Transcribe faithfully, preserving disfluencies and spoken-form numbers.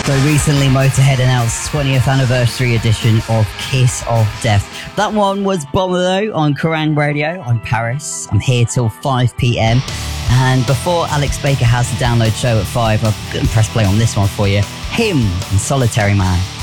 So recently Motorhead announced twentieth anniversary edition of Kiss of Death. That one was Bomelo on Kerrang Radio on Paris. I'm here till five p.m. And before Alex Baker has the download show at five, I'm going to press play on this one for you. Him and Solitary Man.